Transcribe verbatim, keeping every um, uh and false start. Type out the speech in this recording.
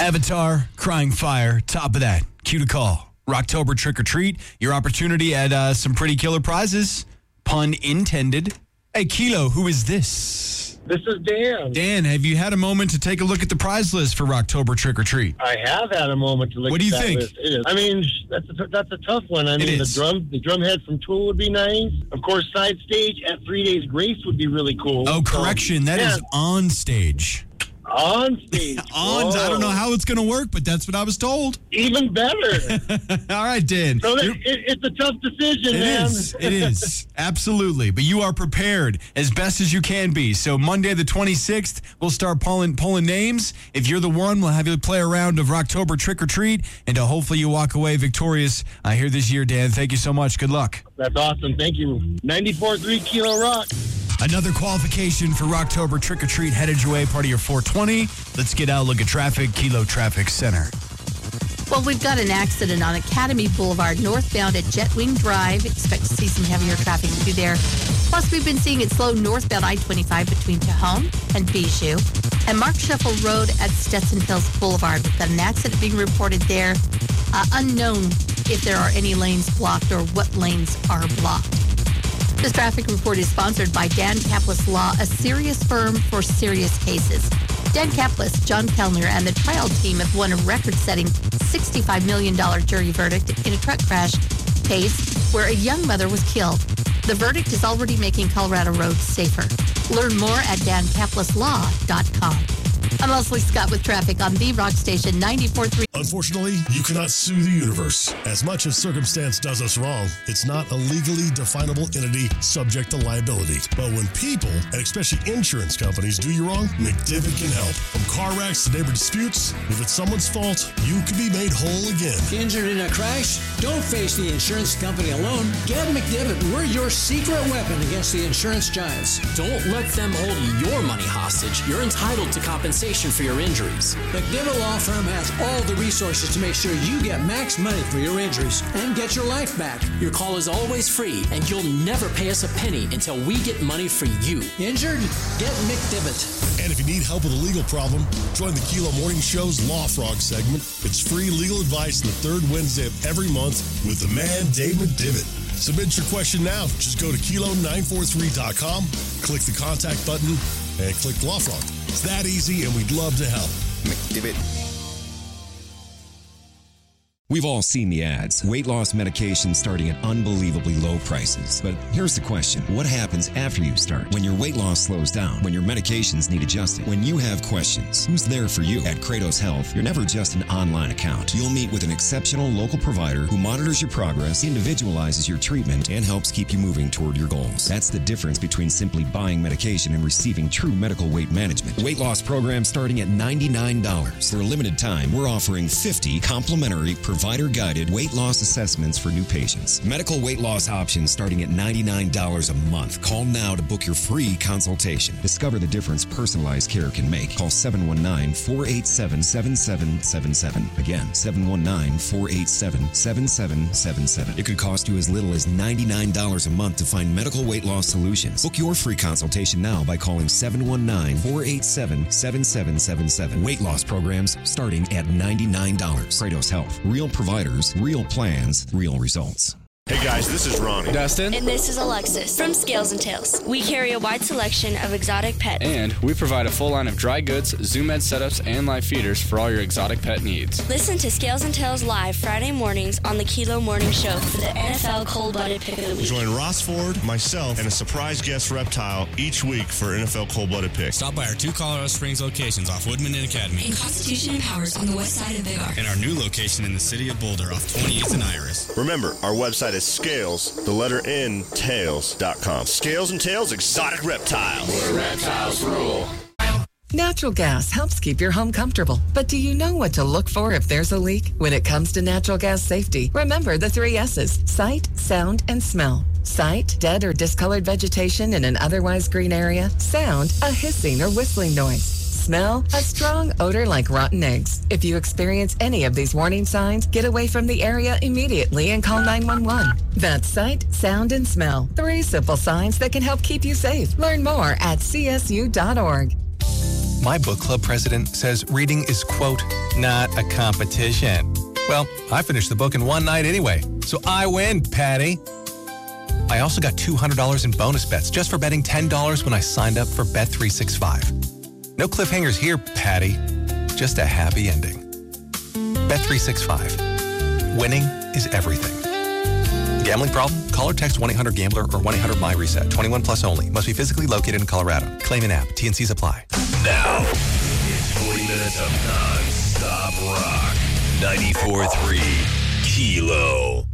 Avatar, Crying Fire, top of that. Cue to call. Rocktober Trick or Treat, your opportunity at uh, some pretty killer prizes. Pun intended. Hey, Kilo, who is this? This is Dan. Dan, have you had a moment to take a look at the prize list for Rocktober Trick or Treat? I have had a moment to look What do at you that think? list. It is. I mean, that's a, that's a tough one. I It mean, the is. drum the drum head from Tool would be nice. Of course, side stage at Three Days Grace would be really cool. Oh, correction. That is yeah. on stage. On stage. On, I don't know how it's going to work, but that's what I was told. Even better. All right, Dan. So it, You're- it, it's a tough decision, It man. is. It is. Absolutely. But you are prepared as best as you can be. So Monday the twenty-sixth, we'll start pulling, pulling names. If you're the one, we'll have you play a round of Rocktober Trick or Treat, and uh, hopefully you walk away victorious uh, here this year, Dan. Thank you so much. Good luck. That's awesome. Thank you. ninety-four point three Kilo Rock. Another qualification for Rocktober Trick or Treat headed your way, part of your four twenty. Let's get out, look at traffic, Kilo Traffic Center. Well, we've got an accident on Academy Boulevard, northbound at Jetwing Drive. Expect to see some heavier traffic through there. Plus, we've been seeing it slow northbound I twenty-five between Tejon and Bijou. And Mark Sheffel Road at Stetson Hills Boulevard. We've got an accident being reported there. Uh, unknown if there are any lanes blocked or what lanes are blocked. This traffic report is sponsored by Dan Kaplis Law, a serious firm for serious cases. Dan Kaplis, John Kellner, and the trial team have won a record-setting sixty-five million dollars jury verdict in a truck crash case where a young mother was killed. The verdict is already making Colorado roads safer. Learn more at dan kaplis law dot com. I'm Leslie Scott with traffic on the Rock Station ninety-four point three. Unfortunately, you cannot sue the universe. As much as circumstance does us wrong, it's not a legally definable entity subject to liability. But when people, and especially insurance companies, do you wrong, McDivitt can help. From car wrecks to neighbor disputes, if it's someone's fault, you can be made whole again. Injured in a crash? Don't face the insurance company alone. Get McDivitt. We're your secret weapon against the insurance giants. Don't let them hold your money hostage. You're entitled to compensation for your injuries. McDivitt Law Firm has all the resources to make sure you get max money for your injuries and get your life back. Your call is always free, and you'll never pay us a penny until we get money for you. Injured? Get McDivitt. And if you need help with a legal problem, join the Kilo Morning Show's Law Frog segment. It's free legal advice the third Wednesday of every month with the man, Dave McDivitt. Submit your question now. Just go to kilo nine four three dot com, click the contact button, and click Law Frog. It's that easy, and we'd love to help. McDivitt. We've all seen the ads. Weight loss medication starting at unbelievably low prices. But here's the question. What happens after you start? When your weight loss slows down? When your medications need adjusting? When you have questions? Who's there for you? At Kratos Health, you're never just an online account. You'll meet with an exceptional local provider who monitors your progress, individualizes your treatment, and helps keep you moving toward your goals. That's the difference between simply buying medication and receiving true medical weight management. Weight loss program starting at ninety-nine dollars. For a limited time, we're offering fifty complimentary provider-guided weight loss assessments for new patients. Medical weight loss options starting at ninety-nine dollars a month. Call now to book your free consultation. Discover the difference personalized care can make. Call seven one nine, four eight seven, seven seven seven seven. Again, seven one nine, four eight seven, seven seven seven seven. It could cost you as little as ninety-nine dollars a month to find medical weight loss solutions. Book your free consultation now by calling seven one nine, four eight seven, seven seven seven seven. Weight loss programs starting at ninety-nine dollars. Kratos Health. Real providers, real plans, real results. Hey guys, this is Ronnie. Dustin. And this is Alexis from Scales and Tails. We carry a wide selection of exotic pets. And we provide a full line of dry goods, Zoom Ed setups, and live feeders for all your exotic pet needs. Listen to Scales and Tails live Friday mornings on the Kilo Morning Show for the N F L Cold-Blooded Pick of the Week. Join Ross Ford, myself, and a surprise guest reptile each week for N F L Cold-Blooded Pick. Stop by our two Colorado Springs locations off Woodman and Academy. In Constitution and Powers on the west side of Big R. And our new location in the city of Boulder off twenty-eighth and Iris. Remember, our website is Scales, the letter N, tails dot com. Scales and Tails Exotic Reptiles. Where reptiles rule. Natural gas helps keep your home comfortable. But do you know what to look for if there's a leak? When it comes to natural gas safety, remember the three S's: sight, sound, and smell. Sight, dead or discolored vegetation in an otherwise green area. Sound, a hissing or whistling noise. Smell, a strong odor like rotten eggs. If you experience any of these warning signs, get away from the area immediately and call nine one one. That's sight, sound, and smell. Three simple signs that can help keep you safe. Learn more at c s u dot org. My book club president says reading is, quote, not a competition. Well, I finished the book in one night anyway, so I win, Patty. I also got two hundred dollars in bonus bets just for betting ten dollars when I signed up for Bet three sixty-five. No cliffhangers here, Patty. Just a happy ending. Bet three sixty-five. Winning is everything. Gambling problem? Call or text one eight hundred gambler or one eight hundred my reset. twenty-one plus only. Must be physically located in Colorado. Claim an app. T N Cs apply. Now, it's forty minutes of non-stop rock. ninety-four point three Kilo.